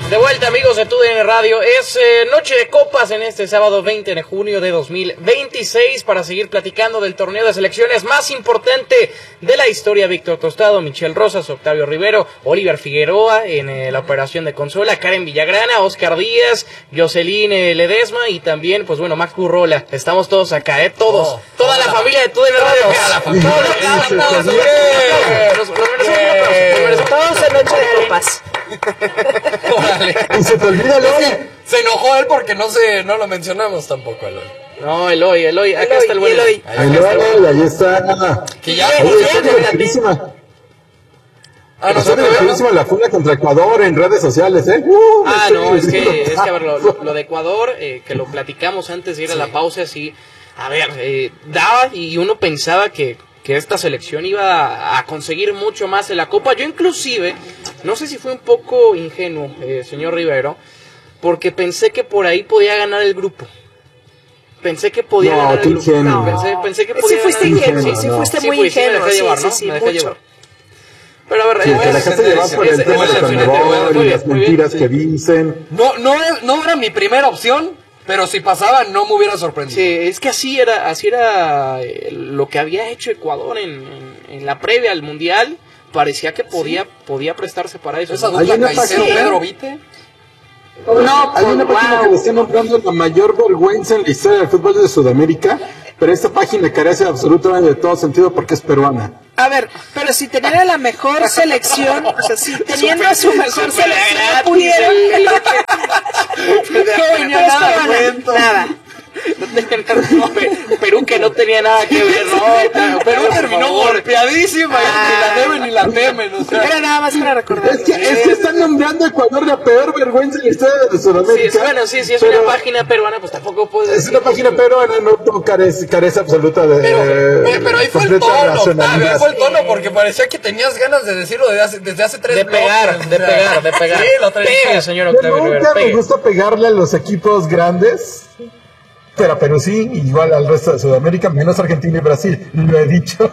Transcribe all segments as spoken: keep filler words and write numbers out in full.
De vuelta, amigos de T U D N Radio. Es eh, noche de copas en este sábado veinte de junio de dos mil veintiséis para seguir platicando del torneo de selecciones más importante de la historia. Víctor Tostado, Michel Rosas, Octavio Rivero, Oliver Figueroa en eh, la operación de consola, Karen Villagrana, Oscar Díaz, Jocelyn eh, Ledesma y también, pues bueno, Mac Currola. Estamos todos acá, ¿eh? Todos. Oh, toda la familia de T U D N Radio. Todos en noche de copas. Y se te olvida Eloy. Se enojó él porque no se no lo mencionamos tampoco, Eloy. No, Eloy, Eloy, acá Eloy, está el buen Eloy. Eloy, ahí está. Que ya Oye, está divertidísima. Ah, no, está divertidísima la funa contra Ecuador en redes sociales, ¿eh? Uh, ah, no, es que, es que a ver, lo, lo, lo de Ecuador, eh, que lo platicamos antes de ir sí. a la pausa, sí. A ver, eh, daba y uno pensaba que que esta selección iba a conseguir mucho más en la Copa. Yo inclusive, no sé si fue un poco ingenuo, eh, señor Rivero, porque pensé que por ahí podía ganar el grupo. Pensé que podía no, ganar el grupo. No, pensé, pensé que podía sí fuiste ganar ingenuo, el grupo. sí, sí fuiste sí, muy fui, ingenuo. Sí, me dejé llevar, sí, ¿no? sí, me dejé mucho. llevar. Pero a ver, sí, te dejaste llevar por el tema de Conmebol y las mentiras que dicen. No, no, no era mi primera opción, pero si pasaba no me hubiera sorprendido. Sí, es que así era, así era eh, lo que había hecho Ecuador en, en, en la previa al Mundial. Parecía que podía, sí. podía prestarse para eso. Esa dupla Caicedo, Pedro Vite. No, hay una página wow. que le está nombrando la mayor vergüenza en la historia del fútbol de Sudamérica, pero esta página carece absolutamente de todo sentido porque es peruana. A ver, pero si teniera la mejor selección, o sea, si teniendo a su mejor selección no pudieron. No venía nada, nada. No, Perú que no tenía nada que ver, no. Perú terminó golpeadísima ah, y ni la deben ni la temen. O sea. Era nada más para recordar. Es que, es que están nombrando a Ecuador la peor vergüenza en la historia de Sudamérica. Sí, bueno, sí, sí, es una página peruana, pues tampoco puede Es una página peruana, no carece, carece absoluta de. Pero, pero, pero ahí fue el tono, Octavio, ahí fue el tono porque parecía que tenías ganas de decirlo desde hace, desde hace tres De pegar, bloques, de pegar, de pegar. Sí, lo Pegue, señor Octavio Rivero. Nunca me gusta pegarle a los equipos grandes. Pero Perú sí, igual al resto de Sudamérica, menos Argentina y Brasil, lo he dicho.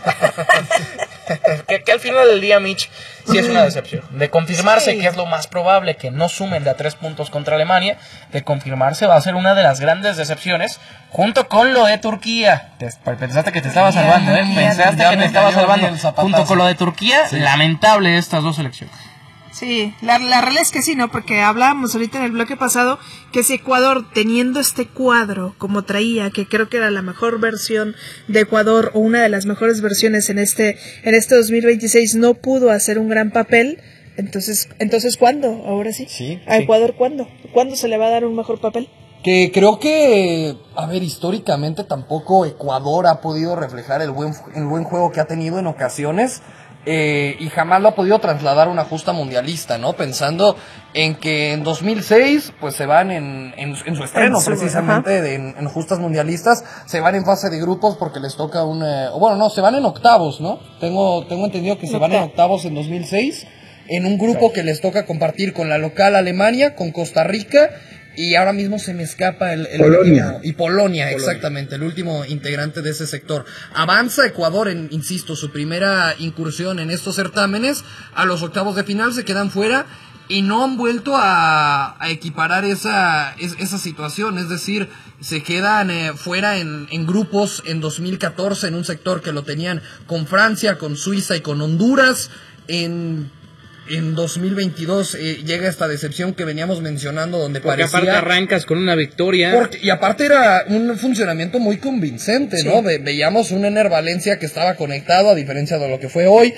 que, que al final del día, Mitch, sí es una decepción. De confirmarse, sí. que es lo más probable, que no sumen de a tres puntos contra Alemania, de confirmarse va a ser una de las grandes decepciones, junto con lo de Turquía. Te, pensaste que te estaba salvando, ¿eh? Pensaste que te estaba salvando. Junto con lo de Turquía, sí. lamentable estas dos selecciones. Sí, la, la realidad es que sí, ¿no? Porque hablábamos ahorita en el bloque pasado que si Ecuador, teniendo este cuadro como traía, que creo que era la mejor versión de Ecuador o una de las mejores versiones en este en este dos mil veintiséis, no pudo hacer un gran papel, entonces entonces ¿cuándo? Ahora sí. sí ¿A Ecuador sí. cuándo? ¿Cuándo se le va a dar un mejor papel? Que creo que, a ver, históricamente tampoco Ecuador ha podido reflejar el buen, el buen juego que ha tenido en ocasiones. Eh, y jamás lo ha podido trasladar a una justa mundialista, ¿no? Pensando en que en dos mil seis, pues se van en, en, en su estreno en su, precisamente de, en, en justas mundialistas, se van en fase de grupos porque les toca un, eh, bueno, no, se van en octavos, ¿no? Tengo, tengo entendido que se van en octavos en dos mil seis, en un grupo sí. que les toca compartir con la local Alemania, con Costa Rica, y ahora mismo se me escapa el, el Polonia. Último, y Polonia, Polonia, exactamente, el último integrante de ese sector. Avanza Ecuador en, insisto, su primera incursión en estos certámenes, a los octavos de final se quedan fuera y no han vuelto a, a equiparar esa, es, esa situación, es decir, se quedan eh, fuera en, en grupos en dos mil catorce, en un sector que lo tenían con Francia, con Suiza y con Honduras. En En dos mil veintidós eh, llega esta decepción que veníamos mencionando, donde porque parecía... aparte arrancas con una victoria. Porque, y aparte era un funcionamiento muy convincente, sí. ¿no? Ve, veíamos un Ener Valencia que estaba conectado, a diferencia de lo que fue hoy,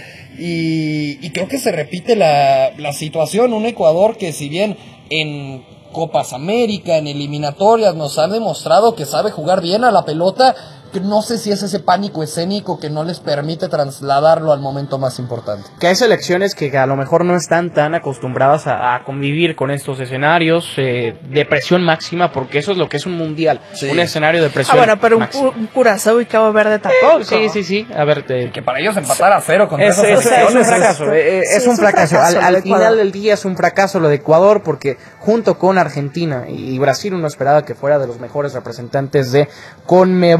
y, y creo que se repite la, la situación. Un Ecuador que, si bien en Copas América, en eliminatorias, nos ha demostrado que sabe jugar bien a la pelota, que no sé si es ese pánico escénico que no les permite trasladarlo al momento más importante. Que hay selecciones que a lo mejor no están tan acostumbradas a, a convivir con estos escenarios eh, de presión máxima, porque eso es lo que es un mundial, sí. un escenario de presión. Ah, bueno, pero un, máxima. un Curazao y Cabo Verde tampoco. Eh, sí, sí, sí. A ver, te... que para ellos empatar a cero con es, es, es un fracaso. Eh, eh, sí, es un fracaso. fracaso. Al, al final del día es un fracaso lo de Ecuador, porque junto con Argentina y Brasil uno esperaba que fuera de los mejores representantes de Conmebol, pero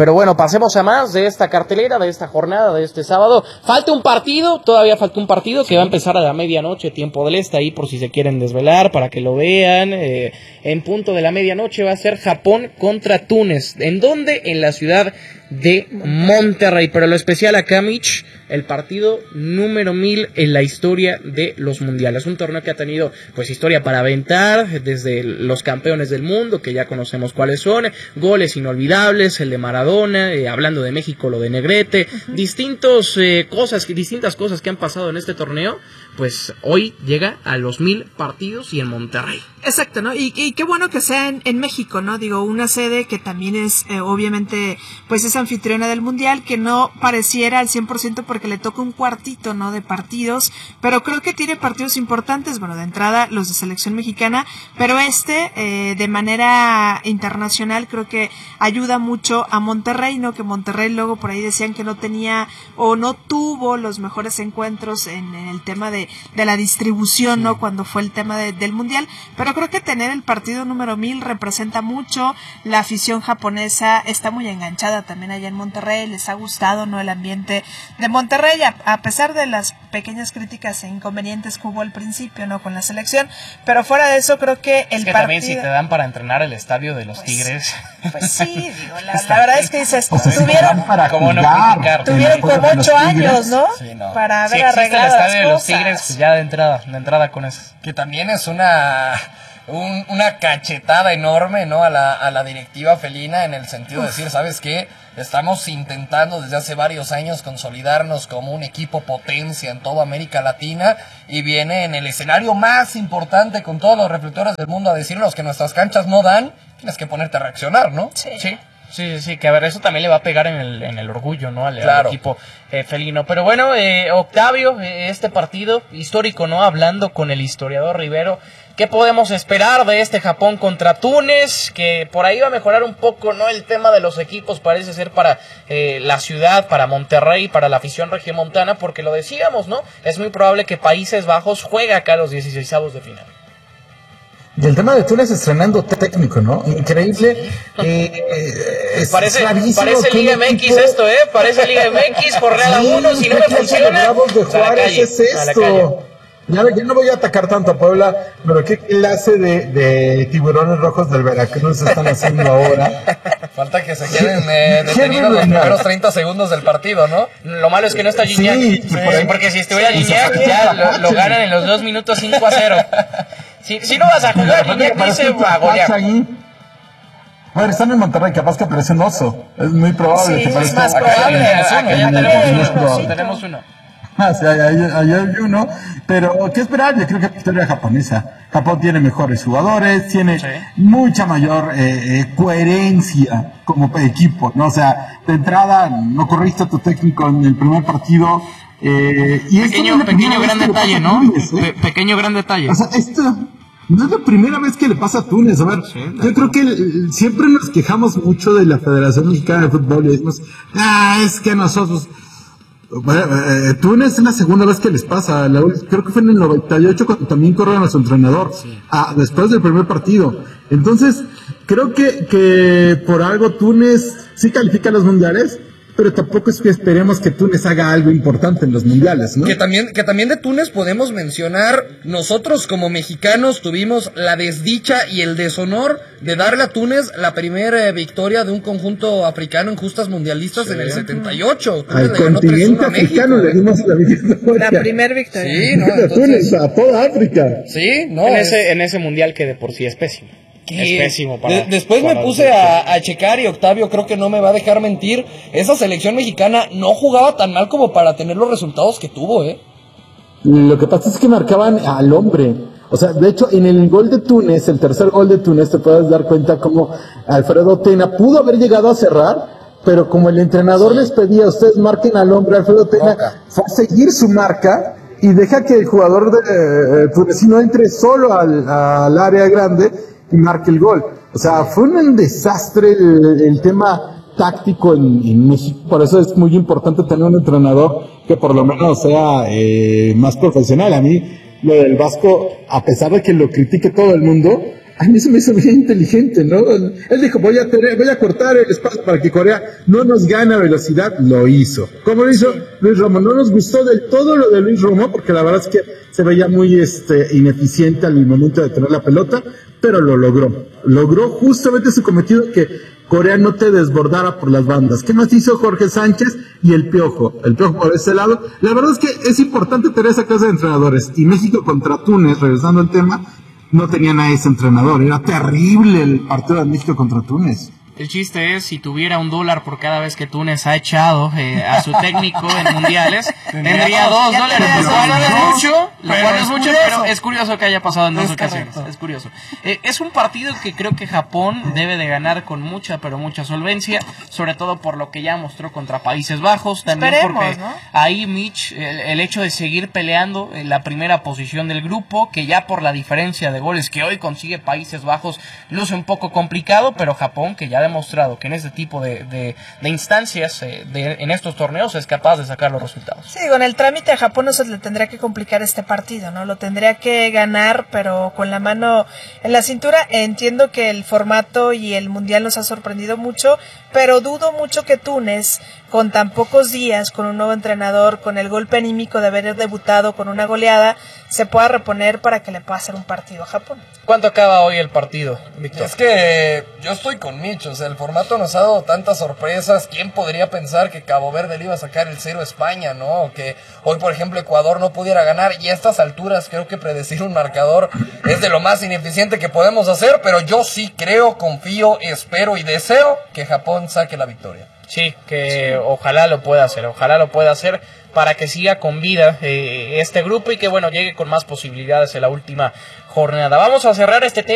pero bueno, pasemos a más de esta cartelera, de esta jornada, de este sábado. Falta un partido, todavía falta un partido que va a empezar a la medianoche, tiempo del este, ahí por si se quieren desvelar, para que lo vean. Eh, en punto de la medianoche va a ser Japón contra Túnez. ¿En dónde? En la ciudad de Monterrey. Pero lo especial acá, Mitch, el partido número mil en la historia de los mundiales. Un torneo que ha tenido pues historia para aventar, desde los campeones del mundo, que ya conocemos cuáles son, goles inolvidables, el de Maradona, eh, hablando de México, lo de Negrete, uh-huh. distintos eh, cosas, distintas cosas que han pasado en este torneo. Pues hoy llega a los mil partidos y en Monterrey. Exacto, ¿no? Y, y qué bueno que sea en, en México, ¿no? Digo, una sede que también es, eh, obviamente, pues es anfitriona del Mundial, que no pareciera al cien por ciento porque le toca un cuartito, ¿no? De partidos, pero creo que tiene partidos importantes, bueno, de entrada los de selección mexicana, pero este, eh, de manera internacional, creo que ayuda mucho a Monterrey, ¿no? Que Monterrey luego por ahí decían que no tenía o no tuvo los mejores encuentros en, en el tema de de la distribución, ¿no? Cuando fue el tema de, del Mundial, pero creo que tener el partido número mil representa mucho. La afición japonesa está muy enganchada también allá en Monterrey, les ha gustado, ¿no? El ambiente de Monterrey, a, a pesar de las pequeñas críticas e inconvenientes que hubo al principio, ¿no? Con la selección, pero fuera de eso creo que el es que partido... también si te dan para entrenar el estadio de los pues, Tigres... Pues sí, digo, la, la verdad es que dices, o sea, tuvieron, para ¿cómo no criticar? Tuvieron como ocho años, ¿no? Sí, no. Para haber si arreglado el estadio las de los cosas. Tigres, pues ya de entrada, de entrada con eso. Que también es una... Un, una cachetada enorme, ¿no? A la, a la directiva felina, en el sentido de decir, ¿sabes qué? Estamos intentando desde hace varios años consolidarnos como un equipo potencia en toda América Latina, y viene en el escenario más importante con todos los reflectores del mundo a decirnos que nuestras canchas no dan. Tienes que ponerte a reaccionar, ¿no? Sí. Sí. Sí, sí, sí, que a ver, eso también le va a pegar en el, en el orgullo, ¿no? Al, claro. al equipo eh, felino. Pero bueno, eh, Octavio, eh, este partido histórico, ¿no? Hablando con el historiador Rivero, ¿qué podemos esperar de este Japón contra Túnez? Que por ahí va a mejorar un poco, ¿no? El tema de los equipos parece ser para eh, la ciudad, para Monterrey, para la afición regiomontana, porque lo decíamos, ¿no? Es muy probable que Países Bajos juegue acá los dieciseisavos de final. Y el tema de Túnez estrenando técnico, ¿no? Increíble. Eh, eh, parece parece Liga M X equipo... esto, ¿eh? Parece Liga M X, Correa a uno, si no me funciona, de Juárez calle, es esto. Ya, ya no voy a atacar tanto a Puebla, pero qué clase de, de tiburones rojos del Veracruz están haciendo ahora. Falta que se queden eh, detenidos los primeros treinta segundos del partido, ¿no? Lo malo es que no está Gignac, sí, sí, porque si estuviera Gignac ya lo, lo ganan en los dos minutos cinco a cero. Si, si no vas a jugar, Gignac dice a golear. A ver, están en Monterrey, capaz que aparece un oso. Es muy probable sí, que parezca. Es más probable. Acá ya tenemos uno. Sí, tenemos uno. Ah, sí, ahí hay uno. Pero, ¿qué esperar? Yo creo que la historia japonesa. Japón tiene mejores jugadores, tiene sí. mucha mayor eh, eh, coherencia como equipo, ¿no? O sea, de entrada, no corriste a tu técnico en el primer partido. Eh, y pequeño, esto pequeño gran detalle, ¿no? Túnez, ¿eh? Pe pequeño gran detalle. O sea, esto no es la primera vez que le pasa a Túnez. A ver, sí, yo creo que el, siempre nos quejamos mucho de la Federación Mexicana de Fútbol y decimos, ah, es que nosotros... Bueno, eh, Túnez es la segunda vez que les pasa. La, creo que fue en el noventa y ocho cuando también corrieron a su entrenador, sí. ah, después del primer partido. Entonces, creo que, que por algo Túnez sí califica a los mundiales, pero tampoco es que esperemos que Túnez haga algo importante en los mundiales, ¿no? Que también, que también de Túnez podemos mencionar, nosotros como mexicanos tuvimos la desdicha y el deshonor de darle a Túnez la primera eh, victoria de un conjunto africano en justas mundialistas sí. en el setenta y ocho. Túnez Al continente africano le dimos la victoria. La primera victoria. Sí, no, entonces, Túnez, a toda África. Sí, no. En es... ese, en ese mundial que de por sí es pésimo. Es pésimo para, de, después para me puse a, a checar y Octavio creo que no me va a dejar mentir. Esa selección mexicana no jugaba tan mal como para tener los resultados que tuvo, ¿eh? Lo que pasa es que marcaban al hombre. O sea, de hecho, en el gol de Túnez, el tercer gol de Túnez, te puedes dar cuenta como Alfredo Tena pudo haber llegado a cerrar, pero como el entrenador les pedía, ustedes marquen al hombre, Alfredo Tena okay. fue a seguir su marca y deja que el jugador de, eh, tunecino entre solo al, al área grande y marque el gol. O sea, fue un desastre el, el tema táctico en, en México. Por eso es muy importante tener un entrenador que por lo menos sea eh, más profesional. A mí, lo del Vasco, a pesar de que lo critique todo el mundo, a mí se me hizo bien inteligente, ¿no? Él dijo, voy a tener, voy a cortar el espacio para que Corea no nos gane a velocidad, lo hizo. ¿Cómo lo hizo Luis Romo? No nos gustó del todo lo de Luis Romo, porque la verdad es que se veía muy este, ineficiente al momento de tener la pelota, pero lo logró. Logró justamente su cometido, que Corea no te desbordara por las bandas. ¿Qué más hizo Jorge Sánchez y el Piojo? El Piojo por ese lado. La verdad es que es importante tener esa clase de entrenadores. Y México contra Túnez, regresando al tema, no tenían a ese entrenador. Era terrible el partido de México contra Túnez. El chiste es, si tuviera un dólar por cada vez que Túnez ha echado eh, a su técnico en mundiales, tendría dos dólares, lo cual es mucho, lo cual es mucho, pero es curioso que haya pasado en dos ocasiones, es curioso. Eh, es un partido que creo que Japón debe de ganar con mucha, pero mucha solvencia, sobre todo por lo que ya mostró contra Países Bajos, también Esperemos, porque ¿no? ahí Mitch, el, el hecho de seguir peleando en la primera posición del grupo, que ya por la diferencia de goles que hoy consigue Países Bajos, luce un poco complicado, pero Japón, que ya demostrado que en este tipo de, de, de instancias, eh, de, en estos torneos, es capaz de sacar los resultados. Sí, con el trámite a Japón no se le tendría que complicar este partido, ¿no? Lo tendría que ganar, pero con la mano en la cintura. Entiendo que el formato y el mundial nos ha sorprendido mucho, pero dudo mucho que Túnez, con tan pocos días, con un nuevo entrenador, con el golpe anímico de haber debutado con una goleada, se pueda reponer para que le pueda hacer un partido a Japón. ¿Cuánto acaba hoy el partido, Víctor? Es que yo estoy con Mitch, o sea, el formato nos ha dado tantas sorpresas. ¿Quién podría pensar que Cabo Verde le iba a sacar el cero a España, no? O que hoy, por ejemplo, Ecuador no pudiera ganar. Y a estas alturas creo que predecir un marcador es de lo más ineficiente que podemos hacer, pero yo sí creo, confío, espero y deseo que Japón saque la victoria. Sí, que sí. Ojalá lo pueda hacer, ojalá lo pueda hacer para que siga con vida eh, este grupo y que, bueno, llegue con más posibilidades en la última jornada. Vamos a cerrar este tema.